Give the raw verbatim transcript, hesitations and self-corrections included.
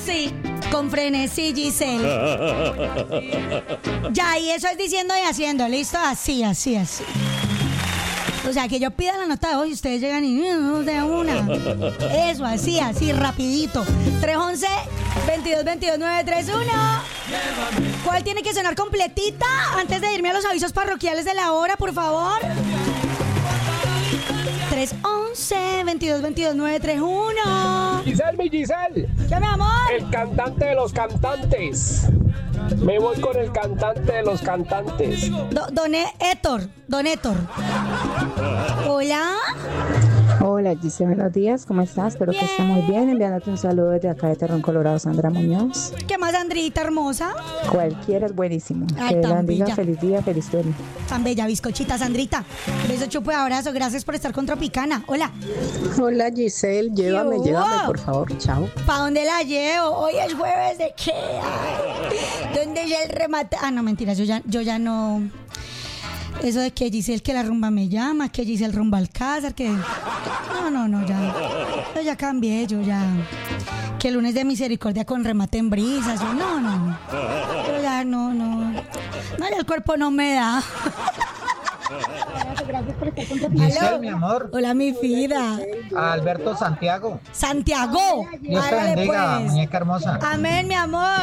Sí, con frenesí, Giselle. Ya, y eso es diciendo y haciendo, ¿listo? Así, así, así. O sea, que yo pida la nota de voz y ustedes llegan y no de una. Eso, así, así, rapidito. tres once, veintidós veintidós, nueve tres uno. ¿Cuál tiene que sonar completita antes de irme a los avisos parroquiales de la hora, por favor? tres once, veintidós veintidós, nueve tres uno. Giselle, mi Giselle. ¿Qué, mi amor? El cantante de los cantantes. Me voy con el cantante de los cantantes. Do, don Héctor, don Héctor. Hola. Hola Giselle, buenos días, ¿cómo estás? Espero Bien. que estés muy bien. Enviándote un saludo desde acá de Terrón Colorado, Sandra Muñoz. ¿Qué más, Andrita hermosa? Cualquiera es buenísimo. Ay, Que tan la bendiga, bella. feliz día, feliz día. Tan bella, bizcochita, Sandrita. Beso, chupo y abrazo. Gracias por estar con Tropicana. Hola. Hola Giselle, llévame, ¿Qué hubo? llévame por favor, chao. ¿Para dónde la llevo? Hoy es jueves de qué. Ay, ¿dónde ya el remate? Ah, no, mentiras, yo ya, yo ya no. Eso de que Giselle que la rumba me llama, que Giselle rumba al Cázar, que. No, no, no, ya. Yo ya cambié, yo ya. Que el lunes de misericordia con remate en brisas. Yo, no, no, no. Yo ya no, no. No, ya el cuerpo no me da. Giselle, Aló. mi amor, Hola, mi vida. a Alberto Santiago. Santiago. Dios te Hágale, bendiga, pues. muñeca hermosa. Amén, mi amor.